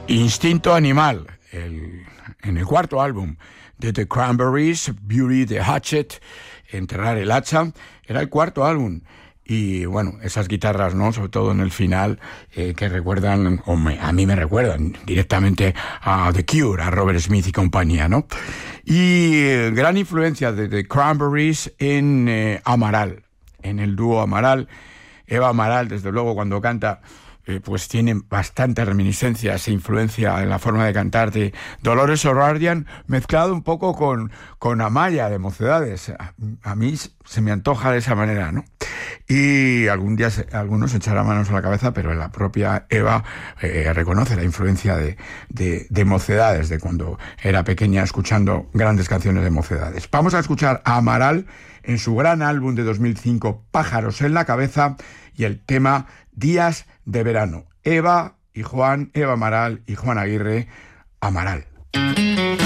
Instinto Animal, en el cuarto álbum de The Cranberries, Bury the Hatchet, Enterrar el Hacha, era el cuarto álbum. Y bueno, esas guitarras, ¿no? Sobre todo en el final, que recuerdan, a mí me recuerdan directamente a The Cure, a Robert Smith y compañía, ¿no? Y gran influencia de The Cranberries en Amaral, en el dúo Amaral. Eva Amaral, desde luego, cuando canta, pues tiene bastante reminiscencias e influencia en la forma de cantar de Dolores O'Riordan, mezclado un poco con Amaya de Mocedades. A mí se me antoja de esa manera, ¿no? Y algún día algunos echarán manos a la cabeza, pero la propia Eva reconoce la influencia de Mocedades, de cuando era pequeña escuchando grandes canciones de Mocedades. Vamos a escuchar a Amaral en su gran álbum de 2005, Pájaros en la Cabeza, y el tema Días de Verano. Eva Amaral y Juan Aguirre, Amaral.